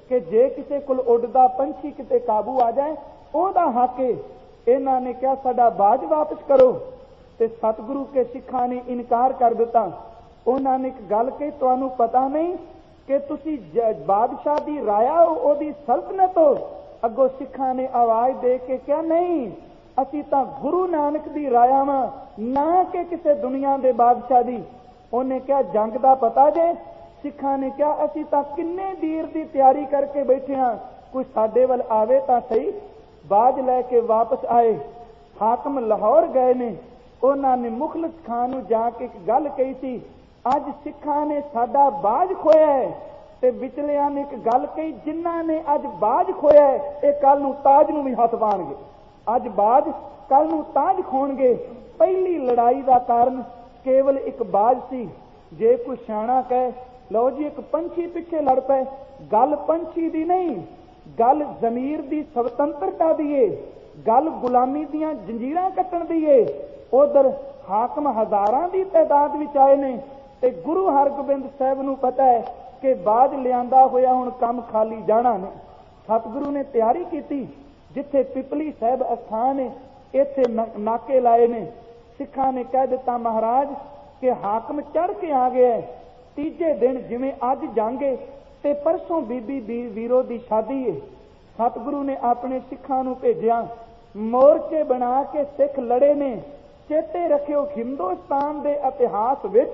कि जे किसी कोल उड़दा पंछी किते काबू आ जाए ओहदा हक है। इन्हां ने कहा साडा बाज वापस करो, ते सतगुरु के सिखां ने इनकार कर दिता। उन्होंने एक गल कही, तुहानू पता नहीं कि तुसी बादशाह दी राया हो, ओहदी सल्तनत हो। अगों सिखां ने आवाज दे के कहा नहीं, असी तां गुरु नानक दी राया वां, ना कि किसी दुनिया दे बादशाह दी। उन्हें कहा जंग दा पता जे? सिखां ने कहा असी तां किन्ने देर दी तैयारी करके बैठे हां, कोई साडे वल आवे तां सही। बाज लैके वापस आए, हाकम लाहौर गए ने। उन्होंने मुखलिस खान नूं जाके एक गल कही सी, अज सिखां ने साडा बाज खोया है। ते विचलियां ने एक गल कही, जिन्हां ने अज बाज खोया है ये कल नूं ताज नूं भी हथ पाणगे। अज बाज कल नूं ताज खोणगे। पहली लड़ाई का कारण केवल एक बाज सी। जे कोई सियाणा कहे लो जी एक पंछी पिछे लड़ पे, गल पंछी दी नहीं, गल जमीर दी स्वतंत्रता दी है, गल गुलामी दियां जंजीरां कट्टण दी है। उधर हाकम हजारां दी तादाद विच आए ने, ते गुरु हरगोबिंद साहब नूं पता है कि बाज लियांदा होया हुण काम खाली जाना ने। सतगुरु ने तैयारी की, जिथे पिपली साहब अस्थान है इत्थे नाके लाए ने। सिखां ने कह दिता महाराज कि हाकम चढ़ के आ गया है, तीजे दिन जिवें अज जांगे ते परसों बीबी वीरो दी शादी है। सतगुरु ने अपने सिखां नूं भेजिया, मोर्चे बना के सिख लड़े ने। चेते रखियो हिंदुस्तान दे इतिहास विच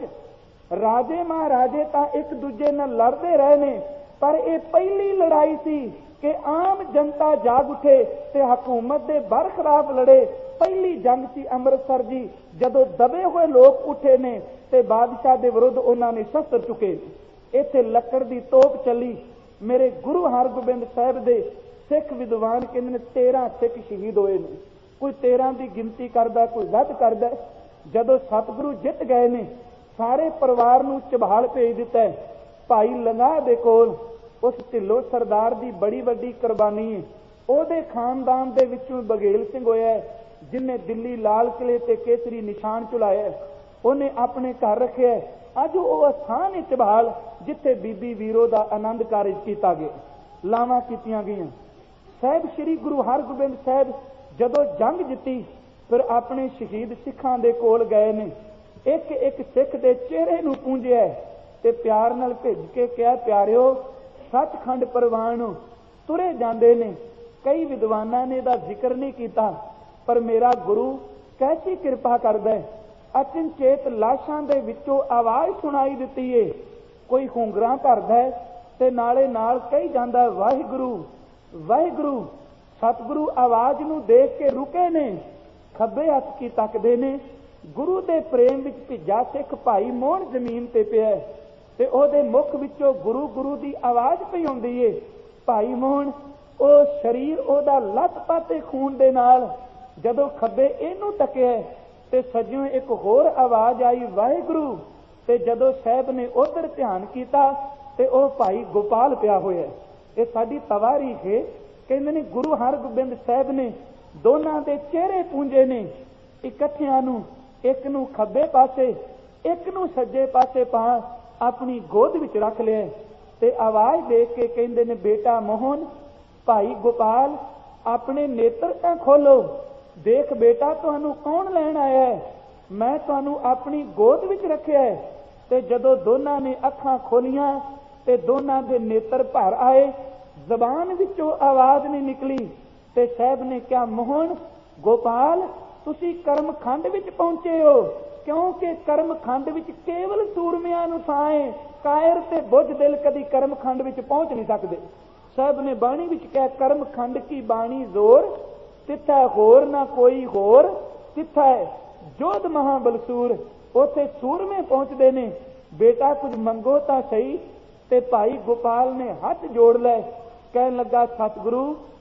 राजे महाराजे तां एक दूजे नाल लड़दे रहे ने, पर यह पहली लड़ाई सी कि आम जनता जाग उठे ते हुकूमत दे बरखलाफ लड़े। पहली जंग सी अमृतसर जी, जदों दबे हुए लोग उठे ने ते बादशाह दे विरुद्ध उन्होंने शस्त्र चुके। इत्थे लकड़ दी तोप चली। मेरे गुरु हरगोबिंद साहब दे सिख विद्वान कहंदे ने 13 सिख शहीद होए ने। कोई 13 की गिनती करदा, कोई वध करदा। जदों सतगुरु जित गए ने, सारे परिवार नूं चबाल भेज दिता है। भाई लंगाह दे कोल उस ढिल्लो सरदार की बड़ी वड्डी कुर्बानी है। ਉਹਦੇ खानदान दे विचों बघेल सिंह होया है, जिन्हें दिल्ली लाल किले ते केसरी निशान चुलाया। उन्हें अपने घर रखे। अज वो स्थान है चबाल जिथे बीबी वीरो का आनंद कारज किया गया, लावां कीतियां गईयां। साहब श्री गुरु हरगोबिंद साहब जदों जंग जीती, फिर अपने शहीद सिखां दे कोल गए ने। एक एक सिख दे चेहरे नूं पूंजिया ते प्यार नाल भेज के कहा, प्यारिओ सचखंड परवान तुरे जांदे ने। कई विद्वानां ने इहदा जिक्र नहीं किया, पर मेरा गुरु कैसी कृपा करदा है। अचनचेत लाशां दे विचों आवाज़ सुनाई दिती है। कोई हुंगरां भरदा है ते नाले नाल कही जांदा वाहिगुरू वाहिगुरू। सतगुरु आवाज़ नूं देख के रुके ने, खब्बे हथ की तकदे ने। गुरु दे प्रेम विच भिजा सिख भाई मोहन जमीन ते पिया ते ओहदे मुख विचों गुरु गुरु दी आवाज़ पई आउंदी है। भाई मोहन ਉਹ शरीर ਉਹਦਾ ਲੱਤ-ਪੱਤ खून ਦੇ ਨਾਲ ਜਦੋਂ ਖੱਬੇ ਇਹਨੂੰ ਤੱਕਿਆ ਤੇ ਸੱਜਿਓਂ ਇੱਕ ਹੋਰ ਆਵਾਜ਼ ਆਈ ਵਾਹਿਗੁਰੂ। ਤੇ ਜਦੋਂ ਸਾਹਿਬ ਨੇ ਉਧਰ ਧਿਆਨ ਕੀਤਾ ਤੇ ਉਹ ਭਾਈ ਗੋਪਾਲ ਪਿਆ ਹੋਇਆ। ਇਹ ਸਾਡੀ ਤਵਾਰੀਖ ਹੈ। ਕਹਿੰਦੇ ਨੇ ਗੁਰੂ ਹਰਗੋਬਿੰਦ ਸਾਹਿਬ ਨੇ ਦੋਨਾਂ ਦੇ ਚਿਹਰੇ ਪੂੰਝੇ ਨੇ, ਇਕੱਠਿਆਂ ਨੂੰ, ਇੱਕ ਨੂੰ ਖੱਬੇ ਪਾਸੇ ਇੱਕ ਨੂੰ ਸੱਜੇ ਪਾਸੇ ਪਾ ਆਪਣੀ ਗੋਦ ਵਿੱਚ ਰੱਖ ਲਿਆ ਤੇ ਆਵਾਜ਼ ਦੇ ਕੇ ਕਹਿੰਦੇ ਨੇ ਬੇਟਾ ਮੋਹਨ, भाई गोपाल अपने नेत्र तां खोलो, देख बेटा तुहानू कौन लैण आया है। मैं तुहानू अपनी गोद विच रखिया है। ते जदों दोनां ने अखां खोलियां ते दोनां दे नेत्र भर आए, जबान विचों आवाज़ नहीं निकली। ते साहब ने कहा मोहन गोपाल तुसी कर्मखंड विच पहुंचे हो, क्योंकि कर्मखंड विच केवल सूरमियां नूं थां है। कायर ते बुझ दिल कदी कर्मखंड विच पहुंच नहीं सकदे। साहब ने बाणी विच कहा कर्मखंड की बाणी जोर, तिथा होर ना कोई होर, तिथा जोध महाबलसूर। उथे सूरमे पहुंचते ने। बेटा कुछ मंगो तां सही। ते भाई गोपाल ने हथ जोड़ लै, कहन लगा सतगुरु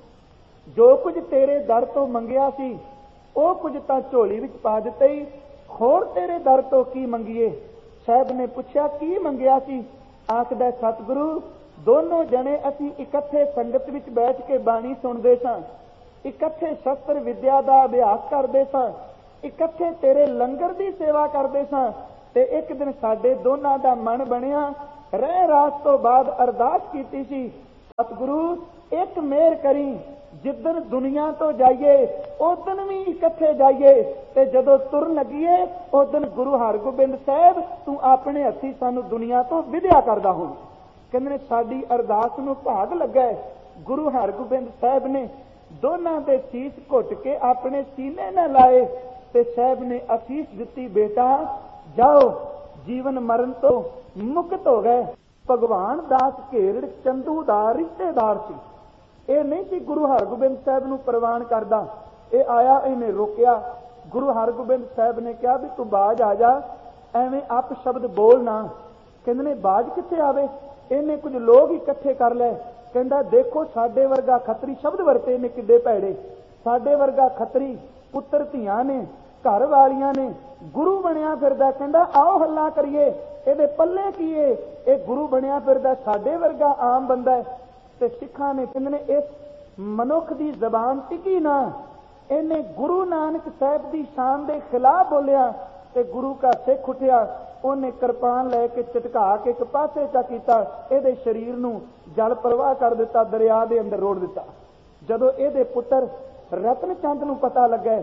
जो कुछ तेरे दर तो मंगिया सी ओ कुछ तां झोली विच पा दित्ता ही, होर तेरे दर तो की मंगीए। साहब ने पूछा की मंगिया सी। आखदा सतगुरु दोनों जने असी इकट्ठे संगत विच बैठ के बाणी सुनते सां, इकट्ठे शस्त्र विद्या का अभ्यास करते सां, इकट्ठे तेरे लंगर की सेवा करते सां। ते एक दिन साडे दोनां दा मन बनिया, रह रात तो बाद अरदास कीती सी सतगुरु एक मेहर करी, जिदन दुनिया तो जाइए उदन भी इकट्ठे जाइए, ते जदों तुरन लगीए उदन गुरु हरगोबिंद साहब तू अपने हथी सानू दुनिया तो विद्या करदा हो। कहंदे साडी अरदास नूं भाग लगा। गुरु हरगोबिंद साहब ने दोनों के सीस घुट के अपने सीने न लाए ते साहब ने असीस दिती, बेटा जाओ जीवन मरण तो मुक्त हो गए। भगवान दास घेरड़ चंदू दा रिश्तेदार सी, ये नहीं सी गुरु हरगोबिंद साहब नूं प्रवान करदा। ये आया, इन्हें रोकिया। गुरु हरगोबिंद साहब ने कहा भी तू बाज आ जा, एवें अप शब्द बोल ना। कहंदे ने बाज कित्थे आवे, इन्हें कुछ लोग इकट्ठे कर ले। कहंदा देखो साडे वर्गा खतरी, शब्द वरते ने किड्डे भैड़े, साडे वर्गा खतरी पुत्र धियां ने, घर वालियां ने, गुरु बनया फिरदा। कहंदा आओ हल्ला करिए, ਇਹਦੇ पल्ले की है, ये गुरु बनया फिरदा, साडे वर्गा आम बंदा है। ते सिखां ने कहंदे ने इस मनुख दी जबान टिकी ना, इन्हें गुरु नानक साहब दी शान दे खिलाफ बोलिया ते गुरु का सिख उठिया। उन्हें कृपान लैके झटका के एक पासे चा कीता, ਇਹਦੇ शरीर नूं जल प्रवाह कर दिता, दरिया दे अंदर रोड़ दिता। जदों ਇਹਦੇ पुत्र रतन चंद नूं पता लगा,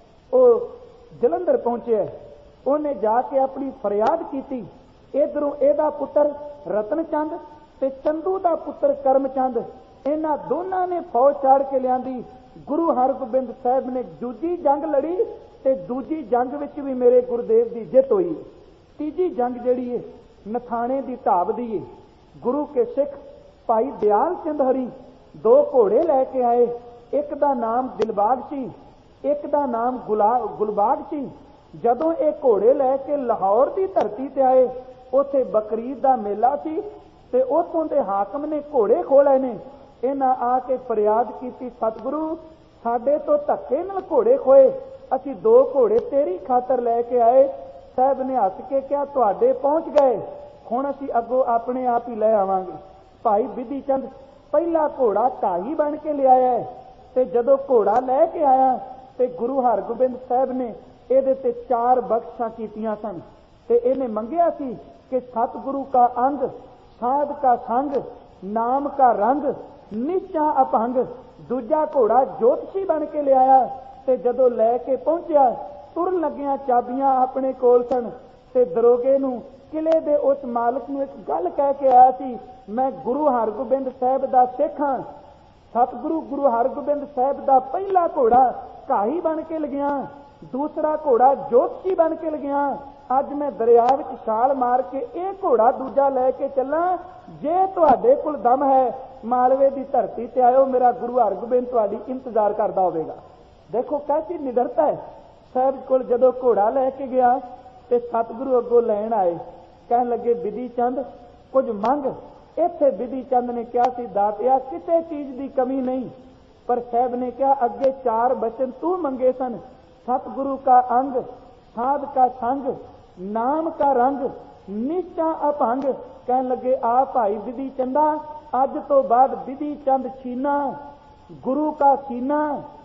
ਉਹ जलंधर पहुंचे, उन्हें जाके अपनी फरियाद की। इधरों ਇਹਦਾ पुत्र रतन चंद ते चंदू दा पुत्र करम चंद, इन्हां दोनों ने फौज चाड़ के लियांदी। गुरु हरगोबिंद साहब ने दूजी जंग लड़ी ते दूजी जंग विच भी मेरे गुरुदेव की जित हुई। तीजी जंग जिहड़ी है नथाने की ढाब दी है। गुरु के सिख भाई दयाल चंद हरी दो घोड़े लैके आए, एक दा नाम दिलबाग सी, एक दा नाम गुलबाग सी। जदों ये घोड़े लैके लाहौर की धरती ते आए, उत्थे बकरीद दा मेला सी ते उत्थों दे हाकम ने घोड़े खो लए ने। इन्हां आके फरियाद की, सतगुरु साडे तो धक्के नाल घोड़े खोए, असीं दो घोड़े तेरी खातर लैके आए। साहब ने हस के कहा तुहाडे पहुंच गए, हुण असीं अगों अपने आप ही लै आवांगे। भाई बिधी चंद पहला घोड़ा ढाई बन के लिआया ते जदों घोड़ा लैके आया ते गुरु हरगोबिंद साहब ने ਇਹਦੇ ਤੇ 4 बख्शा कीतियां सन ते इन्हें मंगिया सी कि सतगुरु का अंग, साध का संग, नाम का रंग, निश्चा अपंग। दूजा घोड़ा ज्योतिषी बन के लिया ते जदों लैके पहुंचा तुरन लगिया चाबियां अपने कोल सन ते दरोगे नूं किले दे उस मालिक नूं एक गल कह के आया सी, मैं गुरु हरगोबिंद साहब दा सिख हां। सतगुरु गुरु हरगोबिंद साहब दा पहला घोड़ा घाई बन के लगिया, दूसरा घोड़ा ज्योतिषी बन के लगिया। अज मैं दरिया विच छाल मार के एक घोड़ा दूजा लैके चला, जे तुहाडे कोल दम है मालवे की धरती ते आयो, मेरा गुरु हरगोबिंद तुहाडी इंतजार करदा होवेगा। देखो कैसी निडरता है। साहब कोल जदों घोड़ा लैके गया ते सतगुरु अगों लैण आए, कहण लगे बिधी चंद कुछ मंग। इत्थे बिधी चंद ने कहा सी दातिया किसी चीज की कमी नहीं, पर साहब ने कहा अगे 4 बचन तू मंगे सन, सतगुरु का अंग, साध का संग, नाम का रंग, निश्चा अपंग। कहने लगे आ भाई बिधी चंदा, अज तो बाद बिधी चंद छीना, गुरु का सीना,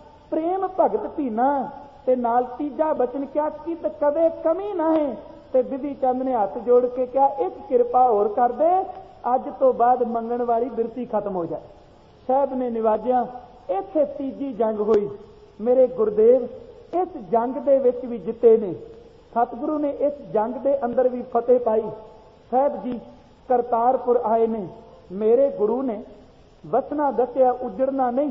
प्रेम भगत पीना। ते नाल तीजा बचन क्या कि कदे कमी ना है। ते बिधी चंद ने हाथ जोड़ के क्या एक कृपा होर कर दे, अज तो बाद मंगण वाली बिरती खत्म हो जाए। साहब ने निवाजिया। इत्थे तीजी जंग हुई। मेरे गुरुदेव इस जंग दे विच भी जिते ने, सतगुरु ने इस जंग दे अंदर भी फतेह पाई। साहब जी करतारपुर आए ने, मेरे गुरु ने वसना दसिया उजड़ना नहीं,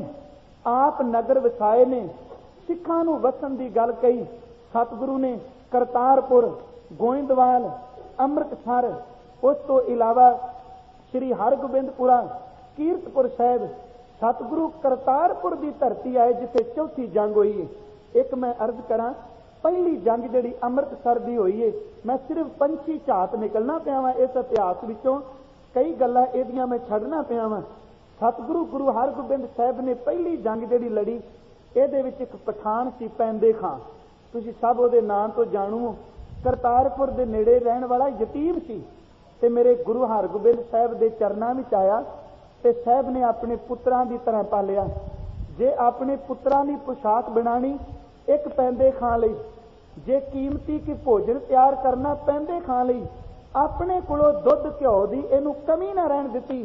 आप नगर वसाए ने, सिखां नूं वसन की गल कही। सतगुरु ने करतारपुर, गोइंदवाल, अमृतसर, उस तो इलावा श्री हरगोबिंदपुरा, कीरतपुर साहब, सतगुरु करतारपुर की धरती आए जिथे चौथी जंग हुई है। एक मैं अर्ज करा, पहली जंग जिहड़ी अमृतसर की हुई है, मैं सिर्फ पंछी झात निकलना पिया वा इस इतिहास विचों, कई गल्लां इहदियां मैं छड्डना पिया वा। सतगुरु गुरु हरगोबिंद साहब ने पहली जंग जिहड़ी लड़ी, ਇਹਦੇ ਵਿੱਚ एक पठान सी पैंदे खां, तुसीं सब ਉਹਦੇ ਨਾਂ ਤੋਂ ਜਾਣੂ ਹੋ। करतारपुर के नेड़े रहन वाला यतीम सी ते मेरे गुरु हरगोबिंद साहब के चरणों में आया ते साहब ने अपने पुत्रां की तरह पालिया। जे अपने पुत्रां की पोशाक बनानी एक पैंदे खां लई, जे कीमती की भोजन तैयार करना पैंदे खां लई, अपने कोलों दुध घ्यो दी इहनूं कमी ना रहन दित्ती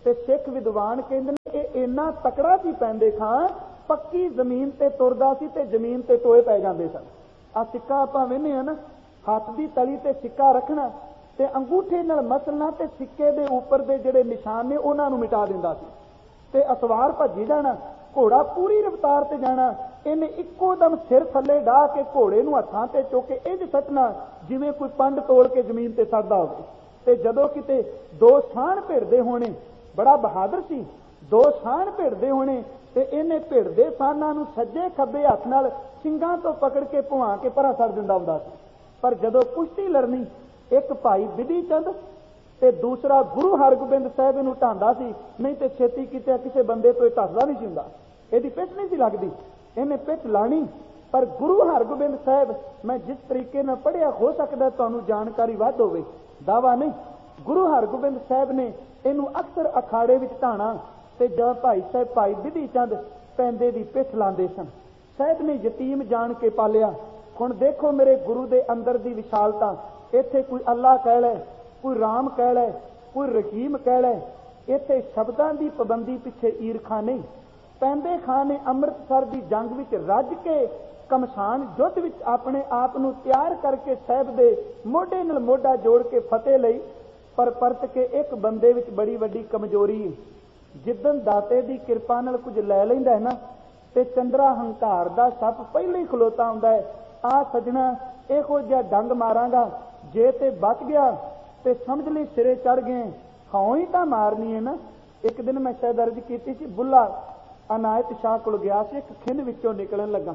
ਤੇ ਸਿੱਖ ਵਿਦਵਾਨ ਕਹਿੰਦੇ ਨੇ ਇਹ ਇੰਨਾ ਤਕੜਾ ਸੀ ਪੈਂਦੇ ਖਾਂ, ਪੱਕੀ ਜ਼ਮੀਨ ਤੇ ਤੁਰਦਾ ਸੀ ਤੇ ਜ਼ਮੀਨ ਤੇ ਟੋਏ ਪੈ ਜਾਂਦੇ ਸਨ। ਆ ਸਿੱਕਾ ਆਪਾਂ ਵੇਖਦੇ ਆ ਨਾ, ਹੱਥ ਦੀ ਤਲੀ ਤੇ ਸਿੱਕਾ ਰੱਖਣਾ ਤੇ ਅੰਗੂਠੇ ਨਾਲ ਮਸਲਣਾ ਤੇ ਸਿੱਕੇ ਦੇ ਉੱਪਰ ਦੇ ਜਿਹੜੇ ਨਿਸ਼ਾਨ ਨੇ ਉਹਨਾਂ ਨੂੰ ਮਿਟਾ ਦਿੰਦਾ ਸੀ। ਤੇ ਅਸਵਾਰ ਭੱਜੀ ਜਾਣਾ, ਘੋੜਾ ਪੂਰੀ ਰਫ਼ਤਾਰ ਤੇ ਜਾਣਾ, ਇਹਨੇ ਇੱਕੋ ਦਮ ਸਿਰ ਥੱਲੇ ਢਾਹ ਕੇ ਘੋੜੇ ਨੂੰ ਹੱਥਾਂ ਤੇ ਚੁੱਕ ਕੇ ਇੰਝ ਸੱਟਣਾ ਜਿਵੇਂ ਕੋਈ ਪੰਡ ਤੋੜ ਕੇ ਜ਼ਮੀਨ ਤੇ ਸੱਟਦਾ ਹੋਵੇ। ਤੇ ਜਦੋਂ ਕਿਤੇ ਦੋ ਸਾਣ ਭਿੜਦੇ ਹੋਣੇ, ਬੜਾ ਬਹਾਦਰ ਸੀ, ਦੋ ਸਾਣ ਭਿੜਦੇ ਹੋਣੇ ਤੇ ਇਹਨੇ ਭਿੜਦੇ ਸਾਨਾਂ ਨੂੰ ਸੱਜੇ ਖੱਬੇ ਹੱਥ ਨਾਲ ਸਿੰਘਾਂ ਤੋਂ ਪਕੜ ਕੇ ਭੁਆ ਕੇ ਪਰਾਂ ਛੱਡ ਦਿੰਦਾ ਹੁੰਦਾ ਸੀ। ਪਰ ਜਦੋਂ ਕੁਸ਼ਤੀ ਲੜਨੀ, ਇੱਕ ਭਾਈ ਬਿਧੀ ਚੰਦ ਤੇ ਦੂਸਰਾ ਗੁਰੂ ਹਰਗੋਬਿੰਦ ਸਾਹਿਬ ਇਹਨੂੰ ਢਾਂਦਾ ਸੀ, ਨਹੀਂ ਤੇ ਛੇਤੀ ਕਿਤੇ ਕਿਸੇ ਬੰਦੇ ਤੋਂ ਇਹ ਧੱਸਦਾ ਨਹੀਂ ਸੀ ਹੁੰਦਾ, ਇਹਦੀ ਪਿੱਠ ਨਹੀਂ ਸੀ ਲੱਗਦੀ, ਇਹਨੇ ਪਿੱਠ ਲਾਣੀ। ਪਰ ਗੁਰੂ ਹਰਗੋਬਿੰਦ ਸਾਹਿਬ, ਮੈਂ ਜਿਸ ਤਰੀਕੇ ਨਾਲ ਪੜ੍ਹਿਆ, ਹੋ ਸਕਦਾ ਤੁਹਾਨੂੰ ਜਾਣਕਾਰੀ ਵੱਧ ਹੋਵੇ, ਦਾਵਾ ਨਹੀਂ, ਗੁਰੂ ਹਰਗੋਬਿੰਦ ਸਾਹਿਬ ਨੇ ਇਹਨੂੰ ਅਕਸਰ ਅਖਾੜੇ ਵਿੱਚ ਢਾਣਾ ਤੇ ਜਾਂ ਭਾਈ ਸਾਹਿਬ ਭਾਈ ਬਿਧੀ ਚੰਦ ਪੈਂਦੇ ਦੀ ਪਿੱਠ ਲਾਉਂਦੇ ਸਨ। ਸਾਹਿਬ ਨੇ ਯਤੀਮ ਜਾਣ ਕੇ ਪਾਲਿਆ। ਹੁਣ ਦੇਖੋ ਮੇਰੇ ਗੁਰੂ ਦੇ ਅੰਦਰ ਦੀ ਵਿਸ਼ਾਲਤਾ, ਇੱਥੇ ਕੋਈ ਅੱਲਾ ਕਹਿ ਲੈ, ਕੋਈ ਰਾਮ ਕਹਿ ਲੈ, ਕੋਈ ਰਹੀਮ ਕਹਿ ਲੈ, ਇੱਥੇ ਸ਼ਬਦਾਂ ਦੀ ਪਾਬੰਦੀ ਪਿੱਛੇ ਈਰਖਾ ਨਹੀਂ। ਪੈਂਦੇ ਖਾਨ ਨੇ ਅੰਮ੍ਰਿਤਸਰ ਦੀ ਜੰਗ ਵਿੱਚ ਰੱਜ ਕੇ ਕਮਸਾਨ ਯੁੱਧ ਵਿੱਚ ਆਪਣੇ ਆਪ ਨੂੰ ਤਿਆਰ ਕਰਕੇ ਸਾਹਿਬ ਦੇ ਮੋਢੇ ਨਾਲ ਮੋਢਾ ਜੋੜ ਕੇ ਫਤਿਹ ਲਈ। ਪਰ ਪਰਤ ਕੇ ਇੱਕ ਬੰਦੇ ਵਿੱਚ ਬੜੀ ਵੱਡੀ ਕਮਜ਼ੋਰੀ ਹੈ, ਜਿੱਦਣ ਦਾਤੇ ਦੀ ਕਿਰਪਾ ਨਾਲ ਕੁਝ ਲੈ ਲੈਂਦਾ ਹੈ ਨਾ, ਤੇ ਚੰਦਰਾ ਹੰਕਾਰ ਦਾ ਸੱਪ ਪਹਿਲਾਂ ਹੀ ਖਲੋਤਾ ਹੁੰਦਾ ਹੈ। ਆ ਸਜਣਾ, ਇਹੋ ਜਿਹਾ ਡੰਗ ਮਾਰਾਂਗਾ, ਜੇ ਤੇ ਬਚ ਗਿਆ ਤੇ ਸਮਝ ਲਈ ਸਿਰੇ ਚੜ ਗਏ, ਹਾਂ ਹੀ ਤਾਂ ਮਾਰਨੀ ਹੈ ਨਾ। ਇੱਕ ਦਿਨ ਮੈਂ ਸ਼ਾਇਦ ਅਰਜ਼ ਕੀਤੀ ਸੀ, ਬੁੱਲਾ ਅਨਾਇਤ ਸ਼ਾਹ ਕੋਲ ਗਿਆ ਸੀ, ਇੱਕ ਖਿੰਡ ਵਿੱਚੋਂ ਨਿਕਲਣ ਲੱਗਾ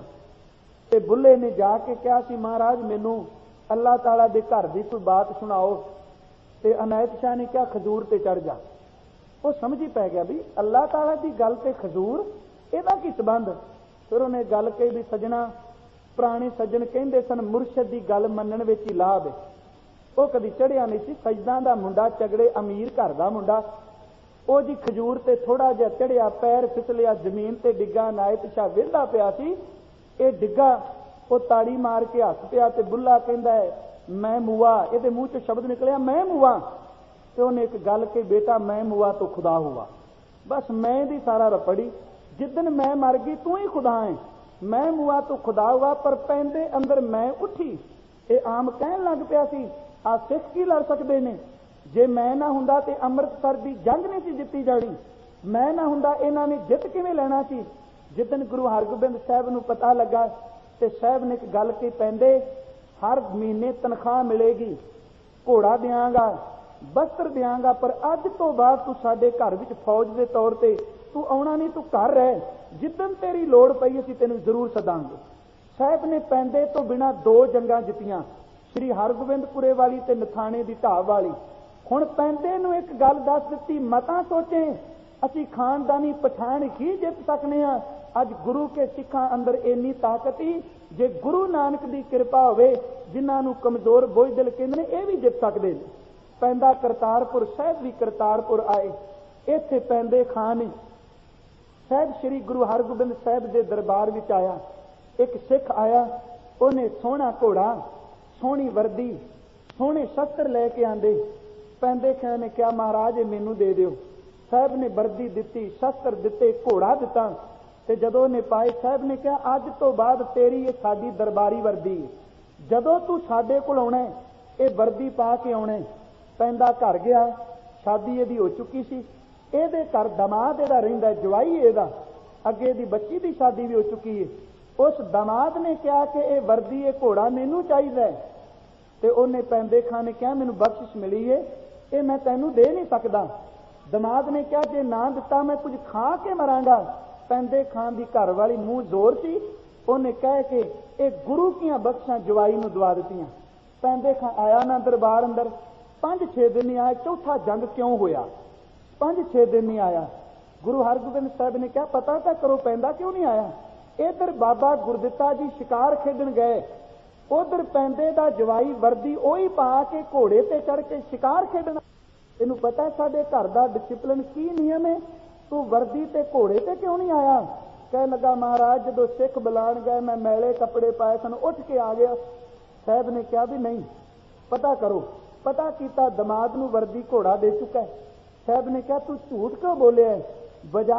ਤੇ ਬੁੱਲੇ ਨੇ ਜਾ ਕੇ ਕਿਹਾ ਸੀ, ਮਹਾਰਾਜ ਮੈਨੂੰ ਅੱਲਾਹ ਤਾਲਾ ਦੇ ਘਰ ਦੀ ਕੋਈ ਬਾਤ ਸੁਣਾਓ। ਤੇ ਅਨਾਇਤ ਸ਼ਾਹ ਨੇ ਕਿਹਾ, ਖਜੂਰ ਤੇ ਚੜ ਜਾ। ਉਹ ਸਮਝ ਹੀ ਪੈ ਗਿਆ ਵੀ ਅੱਲਾਹ ਤਾਲਾ ਦੀ ਗੱਲ ਤੇ ਖਜੂਰ, ਇਹਦਾ ਕੀ ਸੰਬੰਧ। ਫਿਰ ਉਹਨੇ ਗੱਲ ਕਹੀ ਵੀ ਸਜਣਾ, ਪੁਰਾਣੇ ਸੱਜਣ ਕਹਿੰਦੇ ਸਨ ਮੁਰਸ਼ਦ ਦੀ ਗੱਲ ਮੰਨਣ ਵਿੱਚ ਹੀ ਲਾਭ ਹੈ। ਉਹ ਕਦੀ ਚੜਿਆ ਨਹੀਂ ਸੀ, ਸਜਦਾਂ ਦਾ ਮੁੰਡਾ, ਚਗੜੇ ਅਮੀਰ ਘਰ ਦਾ ਮੁੰਡਾ, ਉਹ ਜੀ ਖਜੂਰ ਤੇ ਥੋੜਾ ਜਿਹਾ ਚੜਿਆ, ਪੈਰ ਫਿਸਲਿਆ, ਜ਼ਮੀਨ ਤੇ ਡਿੱਗਾ। ਅਨਾਇਤ ਸ਼ਾਹ ਵਿਹਲਾ ਪਿਆ ਸੀ, ਇਹ ਡਿੱਗਾ, ਉਹ ਤਾੜੀ ਮਾਰ ਕੇ ਹੱਸ ਪਿਆ ਤੇ ਬੁੱਲਾ ਕਹਿੰਦਾ ਹੈ ਮੈਂ ਮੂਆ, ਇਹਦੇ ਮੂੰਹ ਚੋਂ ਸ਼ਬਦ ਨਿਕਲਿਆ ਮੈਂ ਮੂਆ। ਤੇ ਉਹਨੇ ਇੱਕ ਗੱਲ ਕਹੀ, ਬੇਟਾ ਮੈਂ ਮੂਆ ਤੋਂ ਖੁਦਾ ਹੁਆ। ਬਸ ਮੈਂ ਦੀ ਸਾਰਾ ਰਪੜੀ, ਜਿੱਦਨ ਮੈਂ ਮਰ ਗਈ ਤੂੰ ਹੀ ਖੁਦਾ ਹੈ, ਮੈਂ ਮੂਆ ਤੋਂ ਖੁਦਾ ਹੁਆ। ਪਰ ਪੈਂਦੇ ਅੰਦਰ ਮੈਂ ਉੱਠੀ। ਇਹ ਆਮ ਕਹਿਣ ਲੱਗ ਪਿਆ ਸੀ, ਆ ਸਿੱਖ ਕੀ ਲੜ ਸਕਦੇ ਨੇ, ਜੇ ਮੈਂ ਨਾ ਹੁੰਦਾ ਤੇ ਅੰਮ੍ਰਿਤਸਰ ਦੀ ਜੰਗ ਨਹੀਂ ਸੀ ਜਿੱਤੀ ਜਾਣੀ, ਮੈਂ ਨਾ ਹੁੰਦਾ ਇਹਨਾਂ ਨੇ ਜਿੱਤ ਕਿਵੇਂ ਲੈਣਾ ਸੀ। ਜਿੱਦਨ ਗੁਰੂ ਹਰਗੋਬਿੰਦ ਸਾਹਿਬ ਨੂੰ ਪਤਾ ਲੱਗਾ ਤੇ ਸਾਹਿਬ ਨੇ ਇੱਕ ਗੱਲ ਕਹੀ, ਪੈਂਦੇ ਹਰ ਮਹੀਨੇ ਤਨਖਾਹ ਮਿਲੇਗੀ, ਘੋੜਾ ਦਿਆਂਗਾ, ਬਸਤਰ ਦਿਆਂਗਾ, ਪਰ ਅੱਜ ਤੋਂ ਬਾਅਦ ਤੂੰ ਸਾਡੇ ਘਰ ਵਿੱਚ ਫੌਜ ਦੇ ਤੌਰ ਤੇ ਤੂੰ ਆਉਣਾ ਨਹੀਂ, ਤੂੰ ਘਰ ਰਹਿ, ਜਿੱਦਨ ਤੇਰੀ ਲੋੜ ਪਈ ਅਸੀਂ ਤੈਨੂੰ ਜ਼ਰੂਰ ਸਦਾਂਗੇ। ਸਾਹਿਬ ਨੇ ਪੈਂਦੇ ਤੋਂ ਬਿਨਾਂ 2 ਜੰਗਾਂ ਜਿੱਤੀਆਂ, ਸ੍ਰੀ ਹਰਗੋਬਿੰਦਪੁਰੇ ਵਾਲੀ ਤੇ ਨਥਾਣੇ ਦੀ ਢਾਬ ਵਾਲੀ। ਹੁਣ ਪੈਂਦੇ ਨੂੰ ਇੱਕ ਗੱਲ ਦੱਸ ਦਿੱਤੀ, ਮਤਾਂ ਸੋਚੇ ਅਸੀਂ ਖਾਨਦਾਨੀ ਪਠਾਨ ਹੀ ਜਿੱਤ ਸਕਨੇ ਆ। ਅੱਜ ਗੁਰੂ ਕੇ ਸਿੱਖਾਂ ਅੰਦਰ ਇੰਨੀ ਤਾਕਤ ਹੀ, ਜੇ ਗੁਰੂ ਨਾਨਕ ਦੀ ਕਿਰਪਾ ਹੋਵੇ, ਜਿਨ੍ਹਾਂ ਨੂੰ ਕਮਜ਼ੋਰ ਬੋਝਦਿਲ ਕਹਿੰਦੇ ਨੇ, ਇਹ ਵੀ ਜਿੱਤ ਸਕਦੇ ਨੇ। ਪੈਂਦਾ ਕਰਤਾਰਪੁਰ, ਸਾਹਿਬ ਵੀ ਕਰਤਾਰਪੁਰ ਆਏ। ਇੱਥੇ ਪੈਂਦੇ ਖਾਨ ਸਾਹਿਬ ਸ੍ਰੀ ਗੁਰੂ ਹਰਗੋਬਿੰਦ ਸਾਹਿਬ ਦੇ ਦਰਬਾਰ ਵਿੱਚ ਆਇਆ। ਇੱਕ ਸਿੱਖ ਆਇਆ, ਉਹਨੇ ਸੋਹਣਾ ਘੋੜਾ, ਸੋਹਣੀ ਵਰਦੀ, ਸੋਹਣੇ ਸ਼ਸਤਰ ਲੈ ਕੇ ਆਂਦੇ। ਪੈਂਦੇ ਖਾਨ ਨੇ ਕਿਹਾ, ਮਹਾਰਾਜ ਇਹ ਮੈਨੂੰ ਦੇ ਦਿਓ। ਸਾਹਿਬ ਨੇ ਵਰਦੀ ਦਿੱਤੀ, ਸ਼ਸਤਰ ਦਿੱਤੇ, ਘੋੜਾ ਦਿੱਤਾ। ਤੇ ਜਦੋਂ ਉਹਨੇ ਪਾਏ, ਸਾਹਿਬ ਨੇ ਕਿਹਾ, ਅੱਜ ਤੋਂ ਬਾਅਦ ਤੇਰੀ ਇਹ ਸਾਡੀ ਦਰਬਾਰੀ ਵਰਦੀ ਹੈ, ਜਦੋਂ ਤੂੰ ਸਾਡੇ ਕੋਲ ਆਉਣਾ ਇਹ ਵਰਦੀ ਪਾ ਕੇ ਆਉਣਾ। ਪੈਂਦਾ ਘਰ ਗਿਆ, ਸ਼ਾਦੀ ਇਹਦੀ ਹੋ ਚੁੱਕੀ ਸੀ, ਇਹਦੇ ਘਰ ਦਮਾਦ ਇਹਦਾ ਰਹਿੰਦਾ, ਜਵਾਈ ਇਹਦਾ, ਅੱਗੇ ਦੀ ਬੱਚੀ ਦੀ ਸ਼ਾਦੀ ਵੀ ਹੋ ਚੁੱਕੀ ਹੈ। ਉਸ ਦਮਾਦ ਨੇ ਕਿਹਾ ਕਿ ਇਹ ਵਰਦੀ, ਇਹ ਘੋੜਾ ਮੈਨੂੰ ਚਾਹੀਦਾ ਹੈ। ਤੇ ਉਹਨੇ ਪੈਂਦੇ ਖਾਨ ਨੇ ਕਿਹਾ, ਮੈਨੂੰ ਬਖਸ਼ਿਸ਼ ਮਿਲੀ ਹੈ, ਇਹ ਮੈਂ ਤੈਨੂੰ ਦੇ ਨਹੀਂ ਸਕਦਾ। ਦਮਾਦ ਨੇ ਕਿਹਾ, ਜੇ ਨਾ ਦਿੱਤਾ ਮੈਂ ਕੁਝ ਖਾ ਕੇ ਮਰਾਂਗਾ। ਪੈਂਦੇ ਖਾਨ ਦੀ ਘਰ ਵਾਲੀ ਮੂੰਹ ਜ਼ੋਰ ਸੀ, ਉਹਨੇ ਕਹਿ ਕੇ ਇਹ ਗੁਰੂ ਕੀਆਂ ਬਖਸ਼ਾਂ ਜਵਾਈ ਨੂੰ ਦਵਾ ਦਿੱਤੀਆਂ। ਪੈਂਦੇ ਖਾਨ ਆਇਆ ਨਾ ਦਰਬਾਰ ਅੰਦਰ, 5-6 ਦਿਨ ਨਹੀਂ ਆਇਆ। ਚੌਥਾ ਜੰਗ ਕਿਉਂ ਹੋਇਆ, 5-6 ਦਿਨ ਨਹੀਂ ਆਇਆ। ਗੁਰੂ ਹਰਗੋਬਿੰਦ ਸਾਹਿਬ ਨੇ ਕਿਹਾ, ਪਤਾ ਤਾਂ ਕਰੋ ਪੈਂਦਾ ਕਿਉਂ ਨਹੀਂ ਆਇਆ। ਇਧਰ ਬਾਬਾ ਗੁਰਦਿੱਤਾ ਜੀ ਸ਼ਿਕਾਰ ਖੇਡਣ ਗਏ, ਉਧਰ ਪੈਂਦੇ ਦਾ ਜਵਾਈ ਵਰਦੀ ਉਹੀ ਪਾ ਕੇ ਘੋੜੇ ਤੇ ਚੜ ਕੇ ਸ਼ਿਕਾਰ ਖੇਡਣਾ। ਇਹਨੂੰ ਪਤਾ ਸਾਡੇ ਘਰ ਦਾ ਡਿਸਿਪਲਿਨ ਕੀ ਨਿਯਮ ਹੈ, ਤੂੰ ਵਰਦੀ ਤੇ ਘੋੜੇ ਤੇ ਕਿਉਂ ਨਹੀਂ ਆਇਆ। ਕਹਿ ਲੱਗਾ, ਮਹਾਰਾਜ ਜਦੋਂ ਸਿੱਖ ਬੁਲਾਣ ਗਏ ਮੈਂ ਮੈਲੇ ਕੱਪੜੇ ਪਾਏ ਸਨ, ਉੱਠ ਕੇ ਆ ਗਿਆ। ਸਾਹਿਬ ਨੇ ਕਿਹਾ ਵੀ ਨਹੀਂ, ਪਤਾ ਕਰੋ। ਪਤਾ ਕੀਤਾ, ਦਮਾਦ ਨੂੰ ਵਰਦੀ ਘੋੜਾ ਦੇ ਚੁੱਕਾ ਹੈ। ਸਾਹਿਬ ਨੇ ਕਿਹਾ ਤੂੰ ਝੂਠ ਕਿਉਂ ਬੋਲਿਆ? ਬਜਾਏ